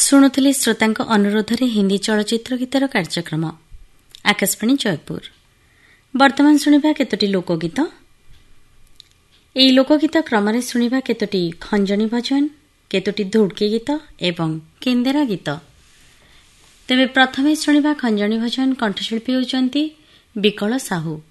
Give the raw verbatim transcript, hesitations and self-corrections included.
ଶୁଣୁଥିଲେ ଶ୍ରୋତାଙ୍କ ଅନୁରୋଧରେ ହିନ୍ଦୀ ଚଳଚ୍ଚିତ୍ର ଗୀତର କାର୍ଯ୍ୟକ୍ରମ ଆକାଶବାଣୀ ଜୟପୁର। ବର୍ତ୍ତମାନ ଶୁଣିବା କେତୋଟି ଲୋକଗୀତ। ଏହି ଲୋକଗୀତ କ୍ରମରେ ଶୁଣିବା କେତୋଟି ଖଞ୍ଜଣୀ ଭଜନ, କେତୋଟି ଧୁଡକି ଗୀତ ଏବଂ କେନ୍ଦେରା ଗୀତ। ତେବେ ପ୍ରଥମେ ଶୁଣିବା ଖଞ୍ଜଣୀ ଭଜନ। କଣ୍ଠଶିଳ୍ପୀ ହେଉଛନ୍ତି ବିକଳ ସାହୁ।